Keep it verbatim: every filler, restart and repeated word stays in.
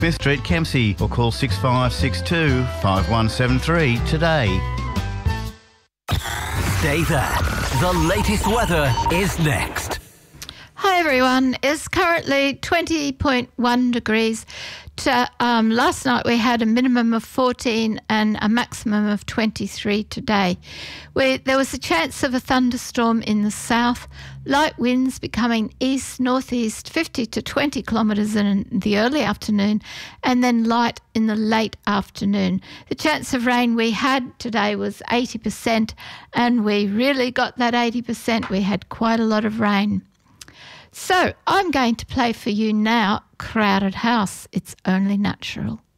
Smith Street, Kempsey, or call six five six two, five one seven three today. Stay there. The latest weather is next. Hi everyone, it's currently twenty point one degrees. To, um, last night we had a minimum of fourteen and a maximum of twenty-three today. We, there was a chance of a thunderstorm in the south, light winds becoming east-northeast fifty to twenty kilometres in the early afternoon, and then light in the late afternoon. The chance of rain we had today was eighty percent, and we really got that eighty percent. We had quite a lot of rain. So I'm going to play for you now Crowded House. It's Only Natural.